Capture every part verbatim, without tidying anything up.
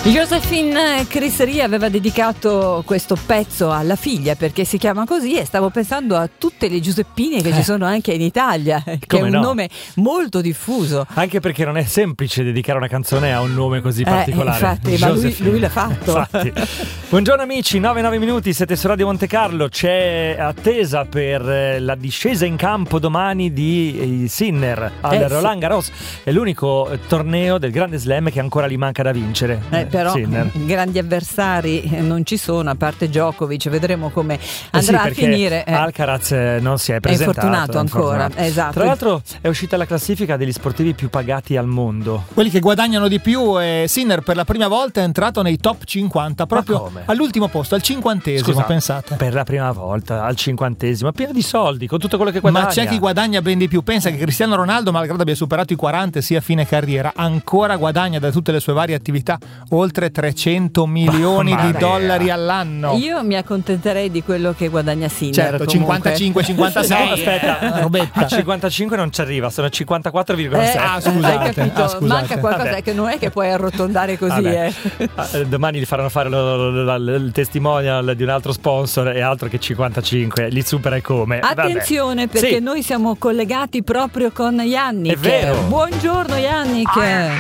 Josephine Crisserie aveva dedicato questo pezzo alla figlia perché si chiama così, e stavo pensando a tutte le Giuseppine che eh. ci sono anche in Italia, che Come è un no? nome molto diffuso. Anche perché non è semplice dedicare una canzone a un nome così particolare. Eh, infatti, ma lui, lui l'ha fatto. Infatti. Buongiorno amici, nove nove minuti, siete su Radio Monte Carlo. C'è attesa per la discesa in campo domani di Sinner al eh, Roland Garros. Sì. È l'unico torneo del Grande Slam che ancora gli manca da vincere. Eh, però Sinner. Grandi avversari non ci sono, a parte Djokovic. Vedremo come andrà eh sì, a finire. Eh. Alcaraz non si è presentato. È infortunato ancora. Infortunato. Esatto. Tra l'altro è uscita la classifica degli sportivi più pagati al mondo. Quelli che guadagnano di più, e Sinner per la prima volta è entrato nei top cinquanta, proprio all'ultimo posto, al cinquantesimo. Scusa, pensate. Per la prima volta al cinquantesimo, pieno di soldi, con tutto quello che guadagna. Ma c'è chi guadagna ben di più. Pensa che Cristiano Ronaldo, malgrado abbia superato i quaranta sia a fine carriera, ancora guadagna da tutte le sue varie attività oltre trecento milioni di dollari all'anno. Io mi accontenterei di quello che guadagna Sinner. Certo, comunque. cinquantacinque cinquantasei. No, aspetta, robetta. A cinquantacinque non ci arriva, sono cinquantaquattro virgola sei. Eh, ah, scusate, hai capito? ah, scusate. Manca qualcosa. Vabbè. Che non è che puoi arrotondare così. Eh. Domani gli faranno fare lo, lo, lo, lo, il testimonial di un altro sponsor e altro che cinquantacinque, li supera e come. Attenzione, Vabbè. perché sì. noi siamo collegati proprio con Yannick. È vero. Buongiorno Yannick.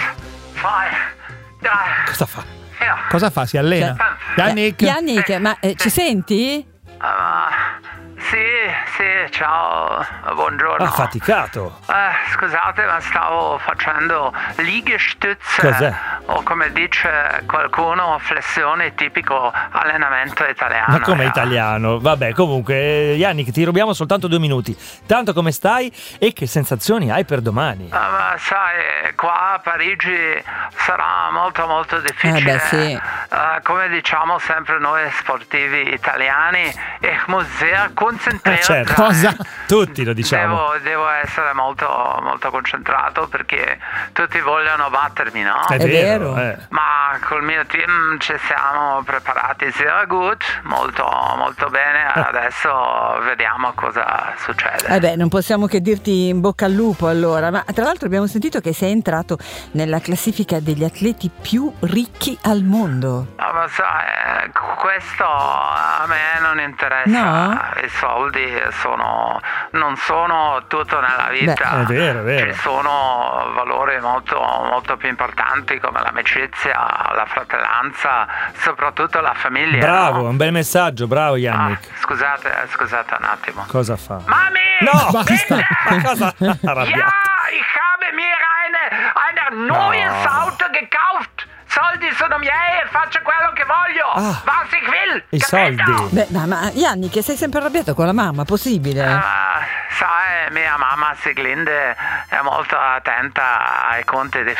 Cosa fa? Cosa fa? Si allena? Yannick? Yannick, ma eh, ci senti? Uh, sì, sì, ciao, buongiorno. Ah, faticato. Eh, scusate, ma stavo facendo liegestütze. Cos'è? O come dice qualcuno, flessione, tipico allenamento italiano. Ma come italiano? Vabbè, comunque, Yannick, ti rubiamo soltanto due minuti. Tanto come stai e che sensazioni hai per domani? Uh, ma sai, qua a Parigi sarà molto molto difficile. Eh beh, sì. Uh, come diciamo sempre noi sportivi italiani, ich muss sehr konzentriert eh, certo. sein. Cosa? Tutti lo diciamo. Devo, devo essere molto molto concentrato perché tutti vogliono battermi, no? È, È vero. vero. Eh. Ma col mio team ci siamo preparati sehr gut, molto molto bene. Adesso vediamo cosa succede. Eh beh, non possiamo che dirti in bocca al lupo allora. Ma tra l'altro abbiamo sentito che sei entrato nella classifica degli atleti più ricchi al mondo. No, ma sai, questo a me non interessa. No? I soldi sono non sono tutto nella vita. Beh, è vero, è vero. Ci sono valori molto molto più importanti come l'amicizia, la fratellanza, soprattutto la famiglia. Bravo, no? un bel messaggio, bravo Yannick. Ah, scusate, scusate un attimo. Cosa fa? Mami! No, basta. Ma cosa? Arrabbiato. Ja, ich habe mir eine, eine neues No. Auto gekauft. Soldi sono miei e faccio quello che voglio. Ah, Was ich will. i capito? soldi. Beh, ma, ma Yannick, sei sempre arrabbiato con la mamma, possibile? Uh, sai, mia mamma Siglinde è molto attenta ai conti di